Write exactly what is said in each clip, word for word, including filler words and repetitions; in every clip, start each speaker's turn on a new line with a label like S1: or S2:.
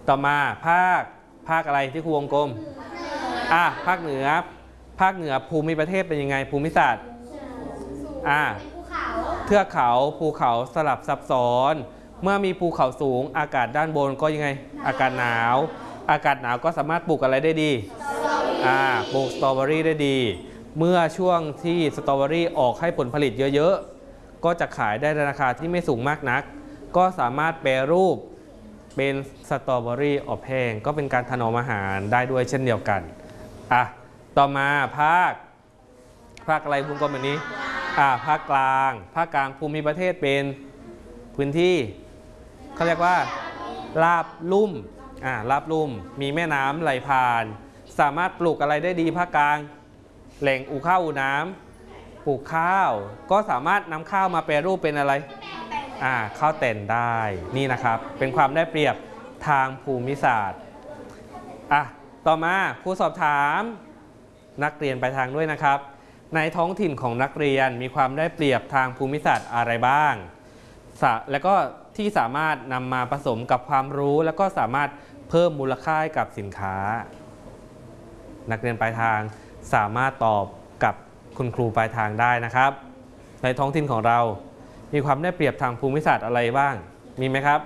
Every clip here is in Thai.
S1: ต่อมาภาคภาคอะไรที่ครูวงกลมอ่ะภาคเหนือภาคเหนือภูมิประเทศเป็นยังไงภูมิศาสตร์อ่ะเทือกเขาภูเขาสลับซับซ้อนเมื่อมีภูเขาสูงอากาศด้านบนก็ยังไงอากาศหนาวอากาศหนาวก็สามารถปลูกอะไรได้ดีอ่าปลูกสตรอเบอรี่ได้ดีเมื่อช่วงที่สตรอเบอรี่ออกให้ผลผลิตเยอะๆก็จะขายได้ในราคาที่ไม่สูงมากนักก็สามารถแปรรูปเป็นสตรอเบอรี่อบแห้งก็เป็นการถนอมอาหารได้ด้วยเช่นเดียวกันอ่ะต่อมาภาคภาคอะไรวงกลมแบบนี้อ่าภาคกลางภาคกลางภูมิประเทศเป็นพื้นที่เขาเรียกว่าราบลุ่มอ่าราบลุ่มมีแม่น้ำไหลผ่านสามารถปลูกอะไรได้ดีภาคกลางแหล่งอู่ข้าวอู่น้ำปลูกข้าวก็สามารถนำข้าวมาแปรรูปเป็นอะไรอ่าข้าวแต่นได้นี่นะครับเป็นความได้เปรียบทางภูมิศาสตร์อ่ะต่อมาครูสอบถามนักเรียนไปทางด้วยนะครับในท้องถิ่นของนักเรียนมีความได้เปรียบทางภูมิศาสตร์อะไรบ้างแล้วก็ที่สามารถนำมาผสมกับความรู้แล้วก็สามารถเพิ่มมูลค่าให้กับสินค้านักเรียนปลายทางสามารถตอบกับคุณครูปลายทางได้นะครับในท้องถิ่นของเรามีความได้เปรียบทางภูมิศาสตร์อะไรบ้างมีไหมครับ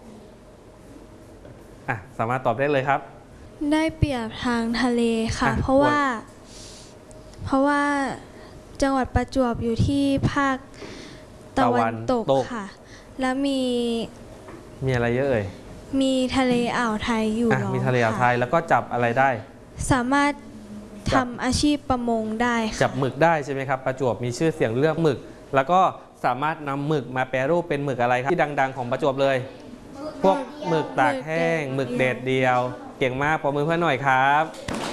S1: อ่ะสามารถตอบได้เลยครับ
S2: ได้เปรียบทางทะเลค่ะเพราะว่าเพราะว่าจังหวัดประจวบอยู่ที่ภาคตะวันตกค่ะแล้วมี
S1: มีอะไรเยอะเอ่ย
S2: มีทะเลอ่าวไทยอยู่
S1: มีทะเลอ่าวไทยแล้วก็จับอะไรได้
S2: สามารถทำอาชีพประมงได้
S1: จับหมึกได้ใช่ไหมครับประจวบมีชื่อเสียงเรื่องหมึกแล้วก็สามารถนำหมึกมาแปรรูปเป็นหมึกอะไรครับที่ดังๆของประจวบเลยพวกหมึกตากแห้งหมึกเด็ดเดียวเก่งมากปรบมือเพื่อนหน่อยครับ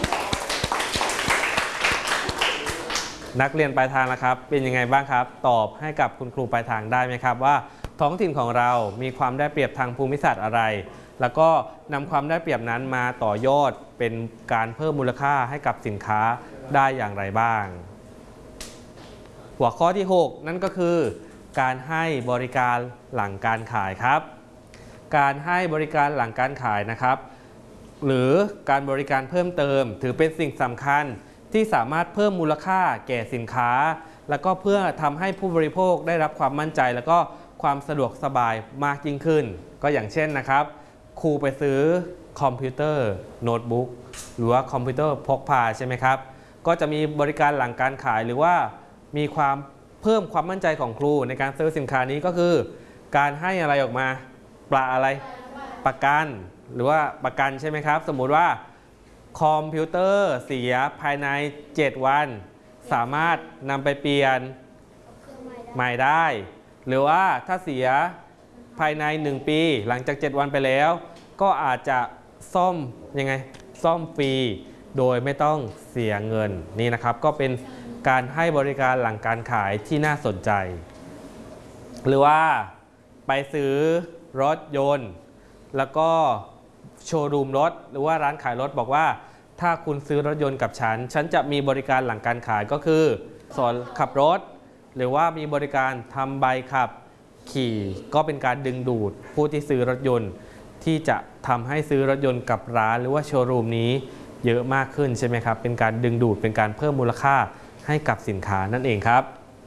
S1: นักเรียนปลายทางนะครับเป็นยังไงบ้างครับตอบให้กับคุณครูปลายทางได้ไหมครับว่าท้องถิ่นของเรามีความได้เปรียบทางภูมิศาสตร์อะไรแล้วก็นำความได้เปรียบนั้นมาต่อยอดเป็นการเพิ่มมูลค่าให้กับสินค้าได้อย่างไรบ้างหัวข้อที่หกนั่นก็คือการให้บริการหลังการขายครับการให้บริการหลังการขายนะครับหรือการบริการเพิ่มเติมถือเป็นสิ่งสำคัญที่สามารถเพิ่มมูลค่าแก่สินค้าแล้วก็เพื่อทำให้ผู้บริโภคได้รับความมั่นใจแล้วก็ความสะดวกสบายมากยิ่งขึ้นก็อย่างเช่นนะครับครูไปซื้อคอมพิวเตอร์โน้ตบุ๊กหรือว่าคอมพิวเตอร์พกพาใช่ไหมครับก็จะมีบริการหลังการขายหรือว่ามีความเพิ่มความมั่นใจของครูในการซื้อสินค้านี้ก็คือการให้อะไรออกมาปลาอะไรประกันหรือว่าประกันใช่ไหมครับสมมุติว่าคอมพิวเตอร์เสียภายในเจ็ดวันสามารถนำไปเปลี่ยนใหม่ได้หรือว่าถ้าเสียภายในหนึ่งปีหลังจากเจ็ดวันไปแล้วก็อาจจะซ่อมยังไงซ่อมฟรีโดยไม่ต้องเสียเงินนี่นะครับก็เป็นการให้บริการหลังการขายที่น่าสนใจหรือว่าไปซื้อรถยนต์แล้วก็โชว์รูมรถหรือว่าร้านขายรถบอกว่าถ้าคุณซื้อรถยนต์กับฉันฉันจะมีบริการหลังการขายก็คือสอนขับรถหรือว่ามีบริการทำใบขับขี่ก็เป็นการดึงดูดผู้ที่ซื้อรถยนต์ที่จะทำให้ซื้อรถยนต์กับร้านหรือว่าโชว์รูมนี้เยอะมากขึ้นใช่ไหมครับเป็นการดึงดูดเป็นการเพิ่มมูลค่าให้กับสินค้านั่นเองครับ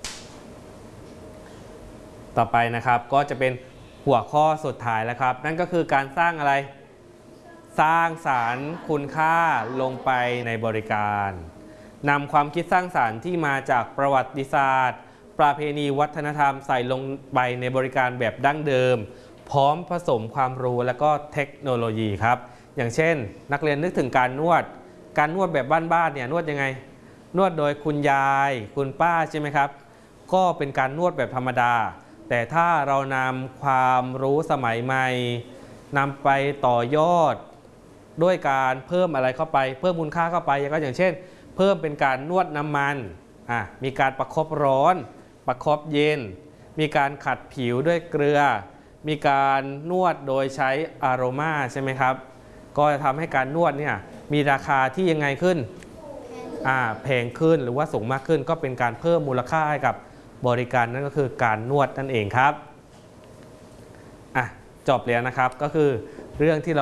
S1: ต่อไปนะครับก็จะเป็นหัวข้อสุดท้ายแล้วครับนั่นก็คือการสร้างอะไรสร้างสรรค์คุณค่าลงไปในบริการนำความคิดสร้างสรรค์ที่มาจากประวัติศาสตร์ประเพณีวัฒนธรรมใส่ลงไปในบริการแบบดั้งเดิมพร้อมผสมความรู้และก็เทคโนโลยีครับอย่างเช่นนักเรียนนึกถึงการนวดการนวดแบบบ้านๆเนี่ยนวดยังไงนวดโดยคุณยายคุณป้าใช่ไหมครับก็เป็นการนวดแบบธรรมดาแต่ถ้าเรานำความรู้สมัยใหม่นำไปต่อยอดด้วยการเพิ่มอะไรเข้าไปเพิ่มมูลค่าเข้าไปก็อย่างเช่นเพิ่มเป็นการนวดน้ำมันอ่ะมีการประคบร้อนประคบเย็นมีการขัดผิวด้วยเกลือมีการนวดโดยใช้อโรมาใช่ไหมครับก็จะทำให้การนวดเนี่ยมีราคาที่ยังไงขึ้นอ่าแพงขึ้นหรือว่าสูงมากขึ้นก็เป็นการเพิ่มมูลค่าให้กับบริการนั่นก็คือการนวดนั่นเองครับอ่ะจบแล้วนะครับก็คือเรื่องที่เรา